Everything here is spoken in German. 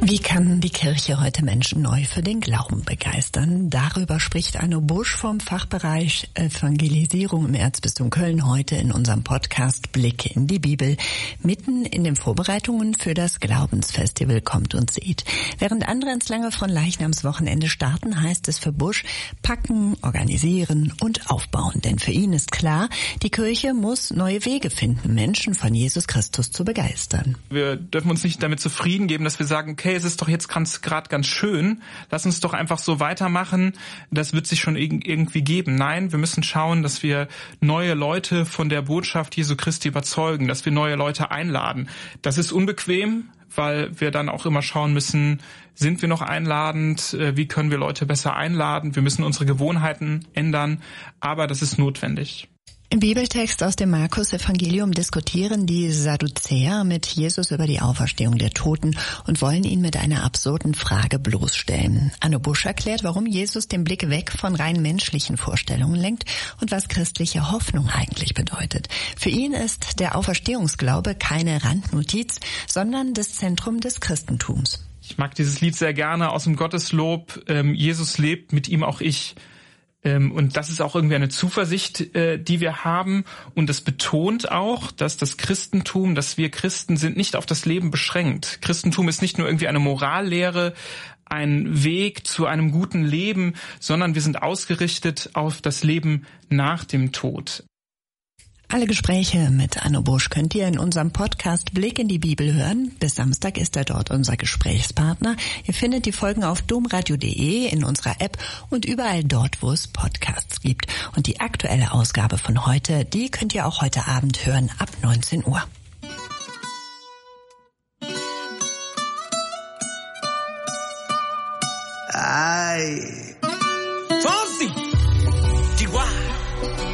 Wie kann die Kirche heute Menschen neu für den Glauben begeistern? Darüber spricht Anno Busch vom Fachbereich Evangelisierung im Erzbistum Köln heute in unserem Podcast Blick in die Bibel. Mitten in den Vorbereitungen für das Glaubensfestival Kommt und Seht. Während andere ins lange von Leichnamswochenende starten, heißt es für Busch packen, organisieren und aufbauen. Denn für ihn ist klar, die Kirche muss neue Wege finden, Menschen von Jesus Christus zu begeistern. Wir dürfen uns nicht damit zufrieden geben, dass wir sagen, okay, es ist doch jetzt gerade ganz schön, lass uns doch einfach so weitermachen, das wird sich schon irgendwie geben. Nein, wir müssen schauen, dass wir neue Leute von der Botschaft Jesu Christi überzeugen, dass wir neue Leute einladen. Das ist unbequem, weil wir dann auch immer schauen müssen, sind wir noch einladend, wie können wir Leute besser einladen, wir müssen unsere Gewohnheiten ändern, aber das ist notwendig. Im Bibeltext aus dem Markus-Evangelium diskutieren die Sadduzäer mit Jesus über die Auferstehung der Toten und wollen ihn mit einer absurden Frage bloßstellen. Anno Busch erklärt, warum Jesus den Blick weg von rein menschlichen Vorstellungen lenkt und was christliche Hoffnung eigentlich bedeutet. Für ihn ist der Auferstehungsglaube keine Randnotiz, sondern das Zentrum des Christentums. Ich mag dieses Lied sehr gerne aus dem Gotteslob. Jesus lebt, mit ihm auch ich. Und das ist auch irgendwie eine Zuversicht, die wir haben. Und das betont auch, dass das Christentum, dass wir Christen sind, nicht auf das Leben beschränkt. Christentum ist nicht nur irgendwie eine Morallehre, ein Weg zu einem guten Leben, sondern wir sind ausgerichtet auf das Leben nach dem Tod. Alle Gespräche mit Anno Busch könnt ihr in unserem Podcast Blick in die Bibel hören. Bis Samstag ist er dort unser Gesprächspartner. Ihr findet die Folgen auf domradio.de, in unserer App und überall dort, wo es Podcasts gibt. Und die aktuelle Ausgabe von heute, die könnt ihr auch heute Abend hören ab 19 Uhr. Ay. Fonsi. Chihuahua.